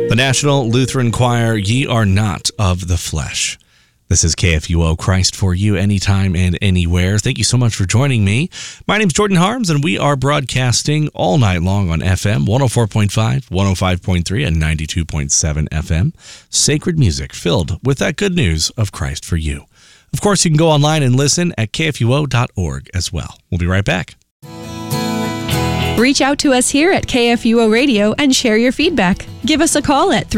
The National Lutheran Choir, Ye Are Not of the Flesh. This is KFUO, Christ for You, anytime and anywhere. Thank you so much for joining me. My name's Jordan Harms, and we are broadcasting all night long on FM, 104.5, 105.3, and 92.7 FM. Sacred music filled with that good news of Christ for You. Of course, you can go online and listen at kfuo.org as well. We'll be right back. Reach out to us here at KFUO Radio and share your feedback. Give us a call at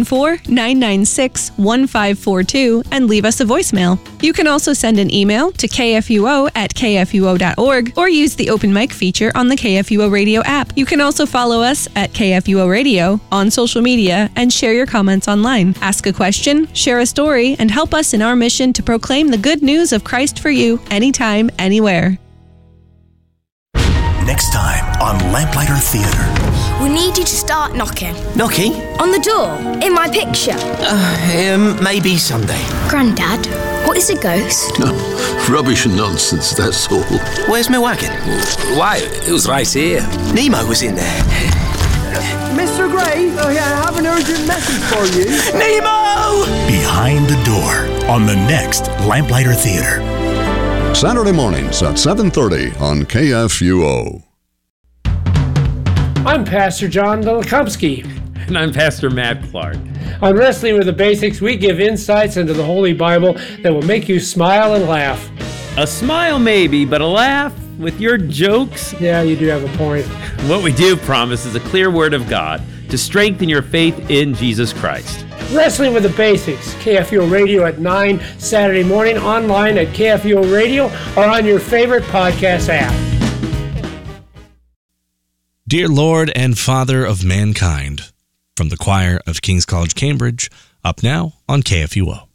314-996-1542 and leave us a voicemail. You can also send an email to kfuo@kfuo.org or use the open mic feature on the KFUO Radio app. You can also follow us at KFUO Radio on social media and share your comments online. Ask a question, share a story, and help us in our mission to proclaim the good news of Christ for you anytime, anywhere. Next time on Lamplighter Theatre. We need you to start knocking. Knocking? On the door, in my picture. Maybe someday. Grandad, what is a ghost? Rubbish and nonsense, that's all. Where's my wagon? Why, it was right here. Nemo was in there. Mr. Gray, I have an urgent message for you. Nemo! Behind the Door on the next Lamplighter Theatre. Saturday mornings at 7:30 on KFUO. I'm Pastor John Delakumsky. And I'm Pastor Matt Clark. On Wrestling with the Basics, we give insights into the Holy Bible that will make you smile and laugh. A smile maybe, but a laugh with your jokes? Yeah, you do have a point. What we do promise is a clear word of God to strengthen your faith in Jesus Christ. Wrestling with the Basics, KFUO Radio at 9 Saturday morning, online at KFUO Radio or on your favorite podcast app. Dear Lord and Father of mankind, from the choir of King's College, Cambridge, up now on KFUO.